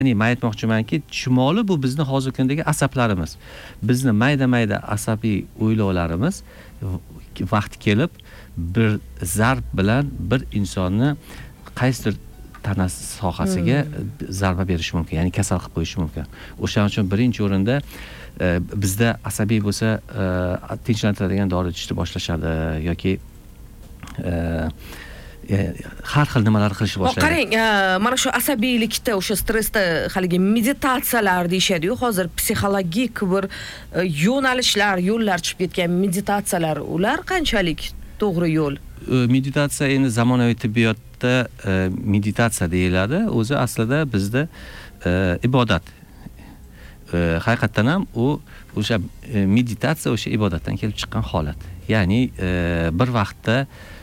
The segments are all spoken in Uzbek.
Men aytmoqchimanki, chumoli bu bizni hozirgi kundagi asablarimiz. Bizni mayda-mayda asabiy o'ylovlarimiz vaqti kelib bir zarb bilan bir insonni qaysidir tanasi sohasiga zarba berishi mumkin, ya'ni kasal qilib qo'yishi mumkin. O'shaning uchun birinchi o'rinda bizda asabiy bo'lsa, tinchlantiradigan dori ichishni boshlashadi yoki har xil nimalar qilishni boshlaydi. Qarang, mana shu asabiylikda, o'sha stressda haligi meditatsiyalar deyshadi-yu, hozir psixologik bir yo'llar chiqib ketgan meditatsiyalar, ular qanchalik to'g'ri yo'l? Meditatsiya endi zamonaviy tibbiyotda meditatsiya deyiladi. O'zi aslida bizda ibodat. Haqiqatan ham o'sha meditatsiya o'sha ibodatdan kelib chiqqan holat. Ya'ni bir vaqtda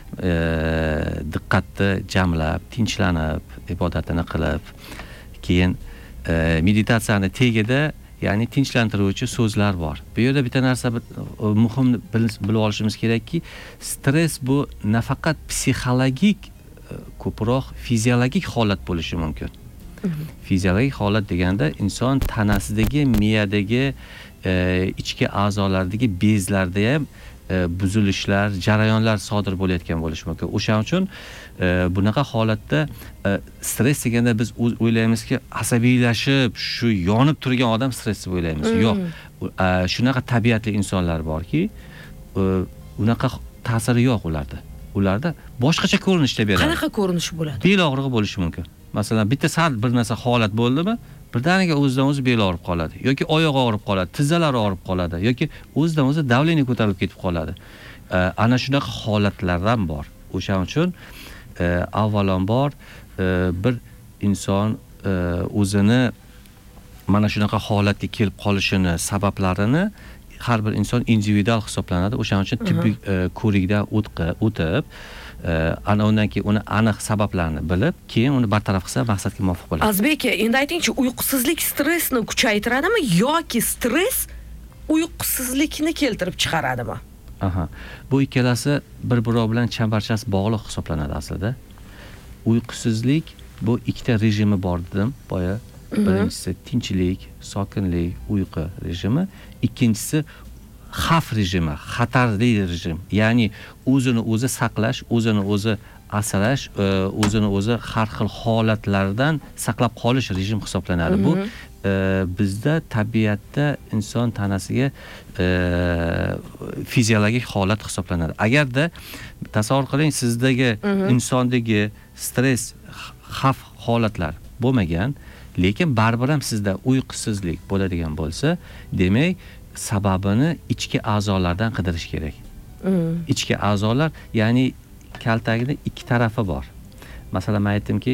diqqatni jamlab, tinchlanib, ibodatini qilib, keyin meditatsiyani tagida, ya'ni tinchlantiruvchi so'zlar bor. Bu yerda bitta narsa muhim bilib olishimiz kerakki, stress bu nafaqat psixologik, ko'proq fiziologik holat bo'lishi mumkin. Fiziologik holat deganda inson tanasidagi, miyadagi, ichki a'zolardagi bezlarda ham buzilishlar, jarayonlar sodir bo'layotgan bo'lishi mumkin. O'shaning uchun bunaqa holatda stress deganda biz o'ylaymizki, asabiylashib, shu yonib turgan odam stress deb o'ylaymiz. Yo'q. Shunaqa tabiatli insonlar borki, unaqa ta'siri yo'q ularda. Ularda boshqacha ko'rinishda beradi. Qanaqa ko'rinish bo'ladi? Bel og'rig'i bo'lishi mumkin. Masalan, bitta sal bir narsa holat bo'ldimi, birdaniga o'zidan o'zi bel og'rib qoladi yoki oyoq og'rib qoladi, tizzalari og'rib qoladi yoki o'zidan o'zi davleniya ko'tarilib ketib qoladi. Ana shunaqa holatlar ham bor. O'shaning uchun avvalambor bir inson o'zini mana shunaqa holatga kelib qolishini sabablarini har bir inson individual hisoblanadi. O'shaning uchun tibbiy ko'rikdan o'tib, ana undan keyin uni aniq sabablarini bilib, keyin uni bartaraf qilsa maqsadga muvofiq bo'ladi. Azbek, endi aytingchi, uyqusizlik stressni kuchaytiradimi yoki stress uyqusizlikni keltirib chiqaradimi? Bu ikkalasi bir-biri bilan chambarchas bog'liq hisoblanadi aslida. Uyqusizlik bu ikkita rejimi bor dedim boya. Birinchisi tinchlik, sokinlik, uyqu rejimi, ikkinchisi xavf rejimi, xatarli rejim. Ya'ni o'zini o'zi saqlash, o'zini o'zi asrash, o'zini o'zi har xil holatlardan saqlab qolish rejim hisoblanadi. Bu bizda tabiatda inson tanasiga fiziologik holat hisoblanadi. Agarda tasavvur qiling, sizdagi insondagi stress, xavf holatlar bo'lmagan, lekin baribir ham sizda uyqusizlik bo'ladigan bo'lsa, demak, sababini ichki a'zolardan qidirish kerak. Ichki a'zolar, ya'ni kaltagida ikki tarafi bor. Masalan, men aytdimki,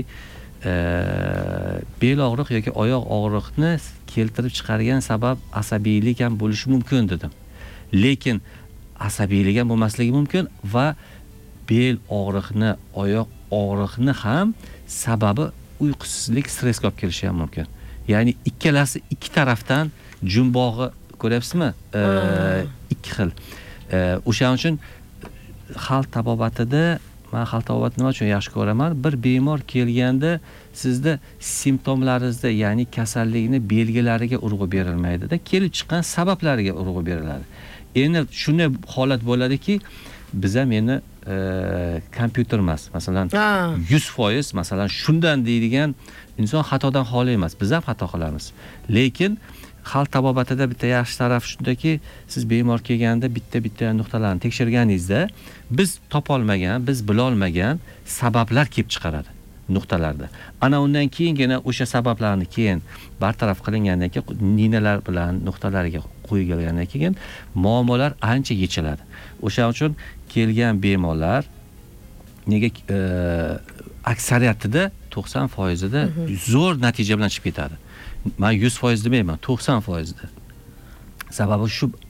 bel og'riq yoki oyoq og'riqni keltirib chiqargan sabab asabiylik ham bo'lishi mumkin dedim. Lekin asabiylik ham bo'lmasligi mumkin va bel og'riqni, oyoq og'riqni ham sababi uyqusizlik, stressga olib kelishi ham mumkin. Ya'ni ikkalasi ikki tarafdan jumbog'i, ko'ryapsizmi? Ikki xil. O'shaning uchun xalq tabobatida, men xalq tabobatini nima uchun yaxshi ko'raman? Bir bemor kelganda sizda simptomlaringizda, ya'ni kasallikni belgilariga urg'u berilmaydi-da, kelib chiqqan sabablariga urg'u beriladi. Endi shunday holat bo'ladiki, biz ham endi kompyuter emas. Masalan, 100% masalan shundan deydigan inson xatodan xoli emas. Biz ham xato qilamiz. Lekin xalq tabobatida bitta yaxshi taraf shundaki, siz bemor kelganda bitta nuqtalarni tekshirganingizda, biz topolmagan, biz bilolmagan sabablar kelib chiqaradi nuqtalarda. Ana undan keyingina o'sha sabablarni keyin bartaraf qilingandan keyin ninalar bilan nuqtalariga qo'yilgandan keyin muammolar ancha yechiladi. O'shaning uchun kelgan bemorlar nega aksariyatida 90%da zo'r natija bilan chiqib ketadi. Men 100% demayman, 90%da. Sababi shu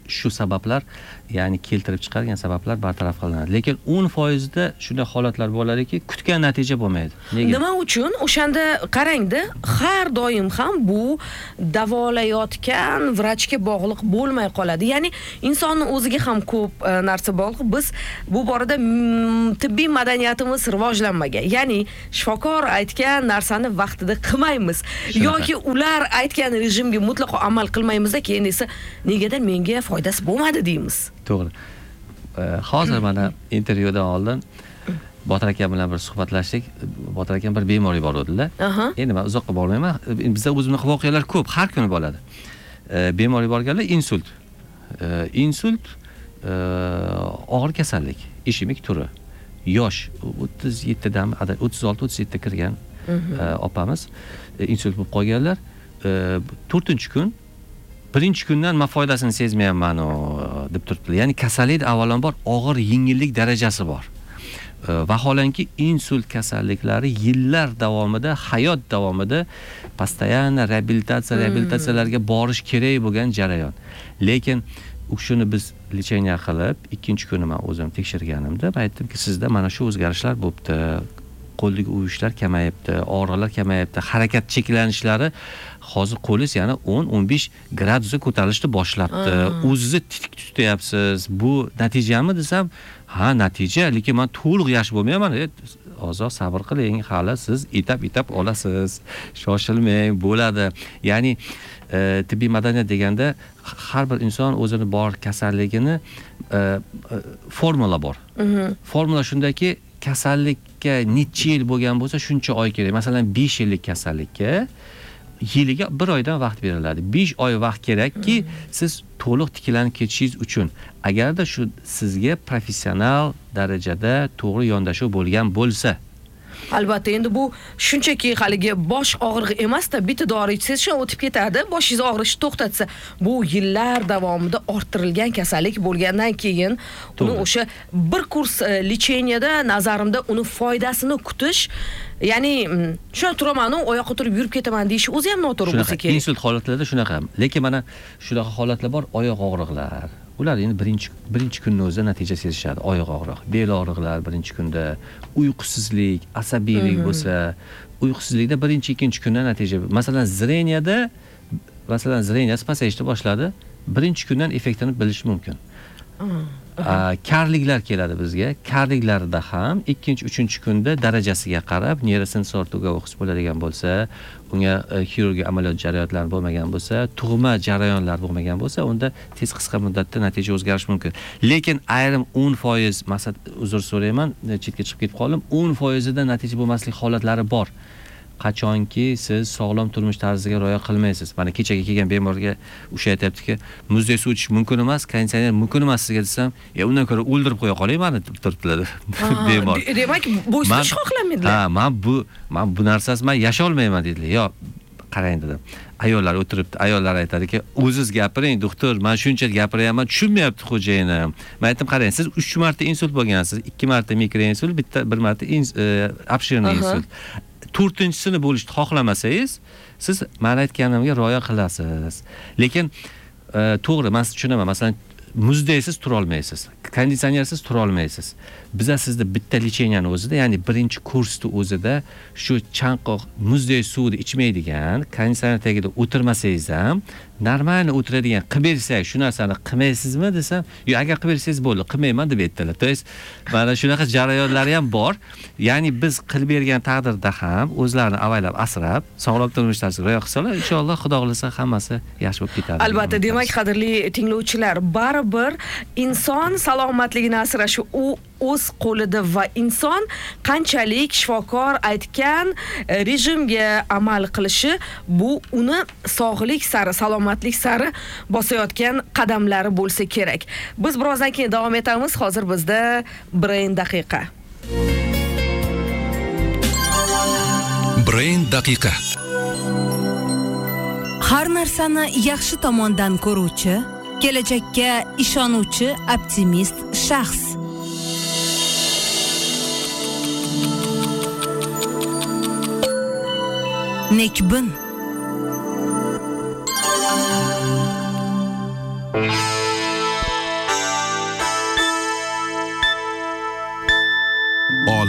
shu sabablar, ya'ni keltirib chiqargan sabablar bartaraf qilinadi. Lekin 10% da shunday holatlar bo'ladiki, kutgan natija bo'lmaydi. Nega? Nima uchun? O'shanda qarangda, har doim ham bu davolayotgan vrachga bog'liq bo'lmay qoladi. Ya'ni insonning o'ziga ham ko'p narsa bog'liq. Biz bu borada tibbiy madaniyatimiz rivojlanmagan. Ya'ni shifokor aytgan narsani vaqtida qilmaymiz yoki ular aytgan rejimga mutlaqo amal qilmaymiz-da, keyin esa negadir menga foydasi bo'lmadi deymiz. To'g'ri. Hozir mana intervyudan oldin Botir aka bilan bir suhbatlashdik. Botir aka bir bemor yubordilar. Endi men uzoqqa bormayman. Bizda o'zimizning voqealar ko'p, har kuni bo'ladi. Bemor yuborganlar insult. Insult og'ir kasallik, ishemik turi. Yosh 37dan 36-37 kirgan opamiz insult bo'lib qolganlar. 4-kun birinchi kundan men foydasini sezmayapman deb turibdilar. Ya'ni kasallik avvalambor og'ir yengillik darajasi bor. Vaholanki insult kasalliklari yillar davomida, hayot davomida постоянно reabilitatsiyalarga borish kerak bo'lgan jarayon. Lekin shuni biz lecheniya qilib, ikkinchi kuni men o'zim tekshirganimda aytdimki, sizda mana shu o'zgarishlar bo'libdi. Qo'ldagi uvishlar kamayibdi, og'riqlar kamayibdi, harakat cheklanishlari hozir qo'lingiz yana 10-15 gradusga ko'tarilishni boshlabdi. O'zingizni titik tutyapsiz. Bu natijami desam, ha, natija, lekin men to'liq yaxshi bo'lmayman. Ozroq sabr qiling, hali siz etap olasiz. Shoshilmang, bo'ladi. Ya'ni tibbiy madaniyat deganda har bir inson o'zini bor kasalligini formula bor. Formula shundaki, kasallikka necha yil bo'lgan bo'lsa shuncha oy kerak. Masalan, 5 yillik kasallikka yiliga 1 oydan vaqt beriladi. 5 oy vaqt kerakki, siz to'liq tiklanib ketishingiz uchun. Agarda shu sizga professional darajada to'g'ri yondashuv bo'lgan bo'lsa. Albatta, endi bu shunchaki haligi bosh og'rig'i emas-da, bitta dori ichsangiz shu o'tib ketadi, boshingiz og'rishni to'xtatsa, bu yillar davomida orttirilgan kasallik bo'lgandan keyin uni o'sha bir kurs lecheniyada nazarimda uni foydasini kutish, ya'ni shuna turaman, oyoqqa turib yurib ketaman deyish o'zi ham noto'g'ri bo'lsa kerak. Insult holatlarida shunaqa. Lekin mana shunaqa holatlar bor, oyoq og'riqlar. Ular endi birinchi kunning o'zida natija sezishadi. Oyoq og'riq, bel og'riqlar birinchi kunda, uyqusizlik, asabiylik bo'lsa, uyqusizlikda ikkinchi kundan natija. Masalan, zreniyasi pasayishni boshladi, birinchi kundan effektini bilish mumkin. Karliklar keladi bizga. Karliklarda ham 2-3 kunda darajasiga qarab neurosensor tugovux bo'ladigan bo'lsa, unga xirurgiya amaliyot jarayonlari bo'lmagan bo'lsa, tug'ma jarayonlar bo'lmagan bo'lsa, unda tez qisqa muddatda natija o'zgarishi mumkin. Lekin ayrim 10%, maqsad uzr so'rayman, chetga chiqib ketib qoldim, 10% da natija bo'lmaslik holatlari bor. Qachonki siz sog'lom turmush tarziga rioya qilmaysiz. Mana kechaga kelgan bemorga o'sha aytayaptiki, muzdek suv ichish mumkin emas, konditsioner mumkin emas sizga desam, undan ko'ra o'ldirib qo'ya qolay meni deb turibdilar bemor. Demak, bo'ysunib xohlamaydilar. Men bu narsasiz men yasha olmayman dedilar. Yo, qarang dedim. Ayollar o'tiribdi. Ayollar aytadiki, o'zingiz gapiring, doktor, men shuncha gapiryapman, tushunmayapti xo'jayinim. Men aytdim, qarang, siz 3 marta insult bo'lgansiz, 2 marta mikroinsult, 1 marta obshirniy insult. 4-chisini bo'lishni xohlamasangiz, siz men aytganimga rioya qilasiz. Lekin to'g'ri, men tushunaman. Masalan, muzdaysiz tura olmaysiz, konditsionersiz tura olmaysiz. Biza sizda bitta lecheniyani o'zida, ya'ni birinchi kursni o'zida shu chanqoq muzdek suvni ichmaydigan, konditsioner tagida o'tirmasangiz ham normal o'tiradigan qilib bersak, shu narsani qilmaysizmi desam, yo'q, agar qilib bersangiz bo'ldi, qilmayman deb aytdilar. To есть, mana shunaqa jarayonlari ham bor. Ya'ni biz qilib bergan taqdirda ham o'zlarini avaylab asrab, sog'lom turmush tarziga rioya qilsalar, inshaalloh Xudo xolasa hammasi yaxshi bo'lib ketadi. Albatta, demak, qadrli tinglovchilar, baribir inson salomatligini asrashi u o'z qo'lida va inson qanchalik shifokor aytgan rejimga amal qilishi, bu uni sog'lik sari, salomatlik sari bosayotgan qadamlari bo'lsa kerak. Biz birozdan keyin davom etamiz. Hozir bizda Brain daqiqa. Brain daqiqa. Har narsani yaxshi tomondan ko'ruvchi, kelajakka ishonuvchi optimist shaxs. Nekbin.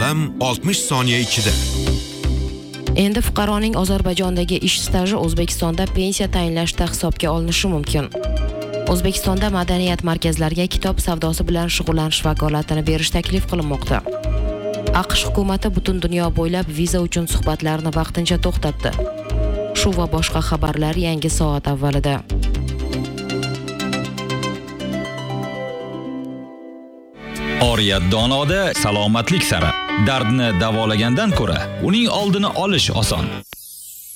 yordam 60 soniya ichida. Endi fuqaroning Ozarbayjondagi ish staji O'zbekistonda pensiya tayinlashda hisobga olinishi mumkin. O'zbekistonda madaniyat markazlariga kitob savdosi bilan shug'ullanish vakolatini berish taklif qilinmoqda. AQSh hukumati butun dunyo bo'ylab viza uchun suhbatlarni vaqtincha to'xtatdi. Shu va boshqa xabarlar yangi soat avvalida. Oriyat donoda salomatlik sari. Dardni davolagandan ko'ra, uning oldini olish oson.